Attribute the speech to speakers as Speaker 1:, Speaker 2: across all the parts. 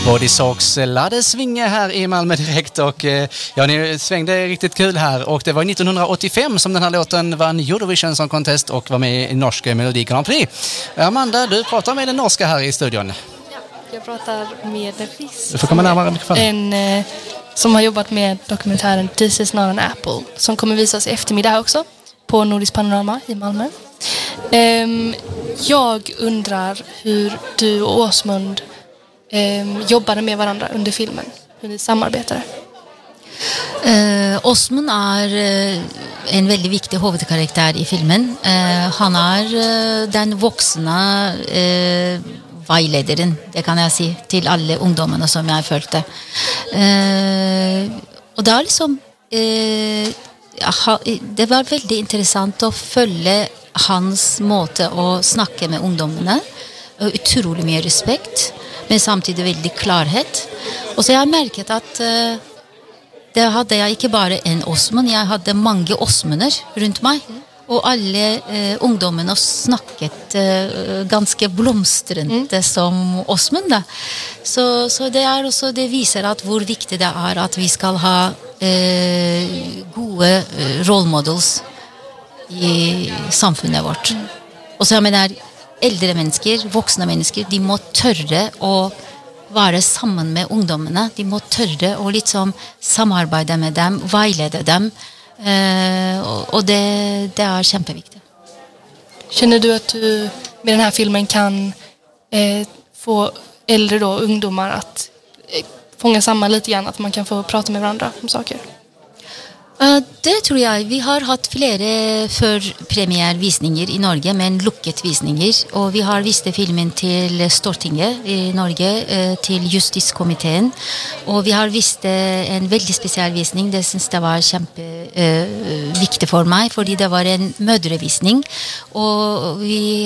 Speaker 1: Body Sox lade svinga här i Malmö direkt och ja, ni svängde riktigt kul här och det var 1985 som den här låten vann Eurovision Song Contest och var med i norska Melodi Grand Prix. Amanda, du pratar med den norska här i studion.
Speaker 2: Ja, jag pratar med Fis.
Speaker 1: Du får komma närmare mikrofonen.
Speaker 2: Som har jobbat med dokumentären This is not an apple som kommer visas i eftermiddag också på Nordisk Panorama i Malmö. Jag undrar hur du och Åsmund jobbade med varandra under filmen, hur ni samarbetade.
Speaker 3: Åsmund en väldigt viktig huvudkaraktär i filmen. Han den voksne veilederen, det kan jag säga, till alla ungdomarna som jag följde. Och det liksom det var väldigt intressant att följa hans måte att snacka med ungdomarna. Utrolig mye respekt, men samtidigt väldigt klarhet. Och så jag har märkt att det hade jag inte bara en Åsmund, jag hade många Åsmunder runt mig. Och alla ungdomarna snackat ganska blomstrande som Åsmund. Så det också, det visar att hur viktigt det att vi ska ha goda role models i samfunnet vårt. Och så jag menar äldre människor, vuxna människor, de må törre och vara samman med ungdomarna. De må törre och liksom samarbeta med dem, vägleda dem. Och det är jätteviktigt.
Speaker 2: Känner du att du med den här filmen kan få äldre då, ungdomar att fånga samman lite grann, att man kan få prata med varandra om saker?
Speaker 3: Det tror jag. Vi har haft flera förpremiärvisningar i Norge, men lukket visningar. Och vi har visat filmen till Stortinget i Norge, till Justiskomiteen. Och vi har visat en väldigt speciell visning. Det syns det var viktigt för mig, för det var en mödrevisning. Och vi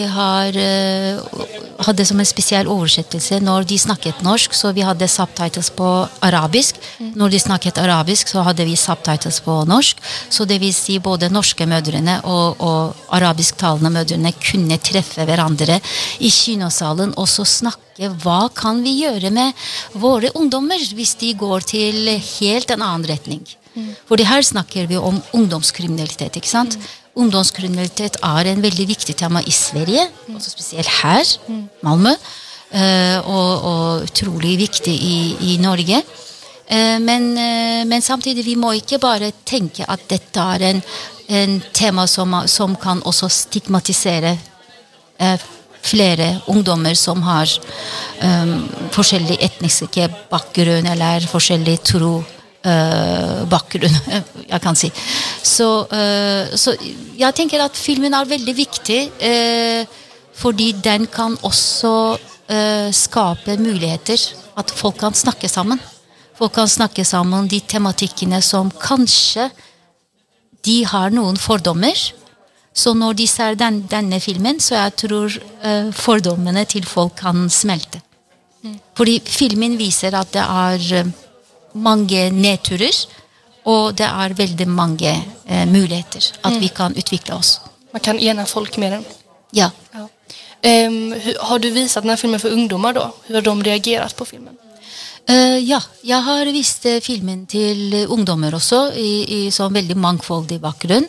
Speaker 3: hade som en speciell översättelse när de snackat norsk, så vi hade subtitles på arabisk. När de snackat arabisk så hade vi subtitles på norsk, så det vill säga både norska mödrene och arabisktalende mödrene kunde träffa varandra i kinosalen och så snacka vad kan vi göra med våra ungdomar hvis de går till helt en annan riktning. För det här snackar vi om ungdomskriminalitet, inte sant? Ungdomskriminalitet en väldigt viktig tema i Sverige, också speciellt här, Malmö, och otroligt viktig i Norge. Men samtidigt vi må inte bara tänka att detta är en tema som kan också stigmatisera flera ungdomar som har olika etnisk bakgrund eller olika tro bakgrund, jag kan säga. Så jag tänker att filmen är väldigt viktig fordi den kan också skapa möjligheter att folk kan snacka samman. Folk kan snacka sammen de tematikkene som kanskje de har noen fordommer. Så når de ser denne filmen, så jeg tror fordommene til folk kan smelte. Fordi filmen viser at det er mange nedturer, og det er veldig mange muligheter at vi kan utvikle oss.
Speaker 2: Man kan ena folk med den.
Speaker 3: Ja.
Speaker 2: Har du visat den här filmen för ungdomar då? Hur har de reagerat på filmen?
Speaker 3: Ja, jag har visst filmen till ungdomar också i så väldigt mångfaldig bakgrund.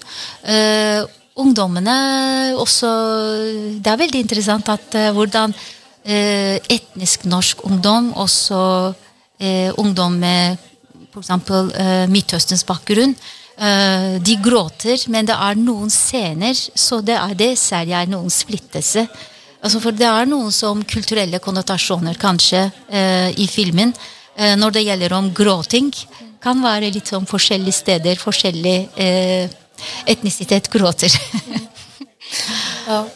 Speaker 3: Ungdomarna också, det är väldigt intressant att hurdan etnisk norsk ungdom och så ungdom med för exempel Midtøstens bakgrund, de gråter, men det är någon scener så det ser jag någon splittelse. Alltså för det är någon som kulturella konnotationer kanske i filmen när det gäller om gråting kan vara lite som olika steder, olika etnicitet gråter.
Speaker 2: Ja.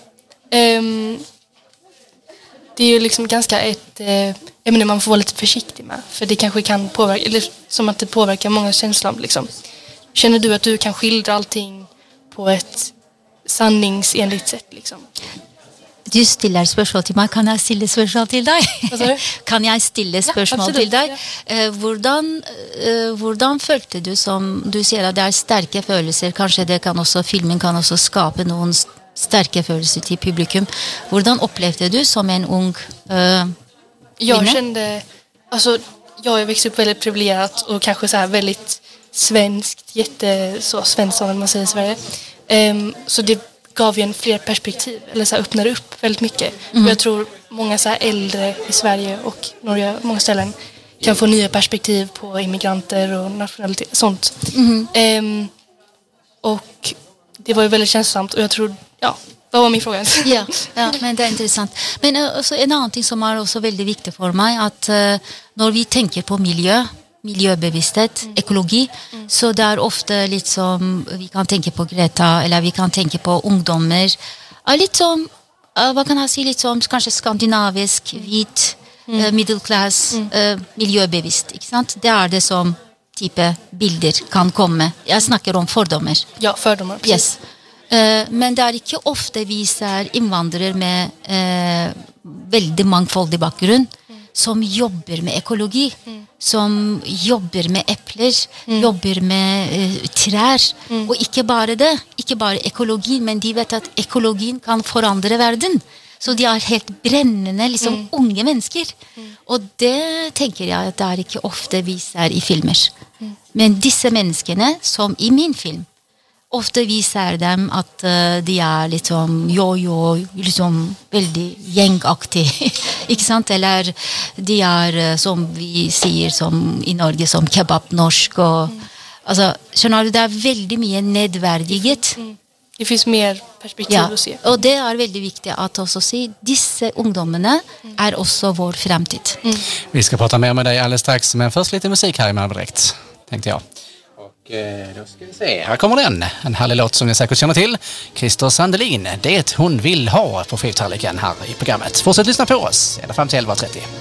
Speaker 2: Det är ju liksom ganska ett ämne man får vara lite försiktig med, för det kanske kan påverka, eller som att det påverkar många känslor liksom. Känner du att du kan skildra allting på ett sanningsenligt sätt liksom?
Speaker 3: Du stiller spørsmål til meg. Kan jeg stille spørsmål til deg? Kan jeg stille spørsmål til deg? Hvordan følte du som du sier at det er sterke følelser? Kanskje det kan også, filmen kan også skape noen sterke følelser til publikum. Hvordan opplevde du som en ung
Speaker 2: Jag kände Alltså, jag växte upp väldigt privilegierat och kanske så här väldigt svenskt, svenskt om man säger i Sverige. Så det gav ju en fler perspektiv, eller så här öppnade upp väldigt mycket. Och jag tror många så här äldre i Sverige och Norge, många ställen, kan få nya perspektiv på immigranter och nationalitet, sånt. Och det var ju väldigt känslosamt, och jag tror, vad var min fråga?
Speaker 3: Ja, men det är intressant. Men också en annan ting som är också väldigt viktigt för mig, att när vi tänker på miljöbevissthet, ekologi, så det är ofta liksom, vi kan tänka på Greta, eller vi kan tänka på ungdomar, liksom, vad kan jag säga, liksom, kanske skandinavisk, vit, middelklass, miljöbevisst, ikke sant? Det är det som type bilder kan komma. Jag snackar om fördomar.
Speaker 2: Ja, fördomar, precis.
Speaker 3: Yes. Men det är inte ofta vi ser invandrare med väldigt mångfaldig bakgrund som jobbar med ekologi, som jobbar med äpplen, jobbar med träd, och inte bara ekologi, men de vet att ekologin kan förändra världen. Så de är helt brännande, liksom unga människor. Och det tänker jag att det är inte ofta vi ser i filmer. Men dessa människorna, som i min film, ofta visar dem att de är liksom väldigt gängaktiga, inte sant? Eller de är, som vi säger som i Norge, som kebabnorsk, och alltså, skjønner du, det är väldigt mycket nedvärdiget.
Speaker 2: Det finns mer perspektiv att se.
Speaker 3: Och det är väldigt viktigt att också se dessa ungdomarna är också vår framtid.
Speaker 1: Vi ska prata mer med dig alldeles strax, men först lite musik här i Malmödirekt, tänkte jag. Och då ska vi se, här kommer den. En härlig låt som ni säkert känner till. Christer Sandelin, det hon vill ha på skivtallriken här i programmet. Fortsätt lyssna på oss, ända fram till 11.30.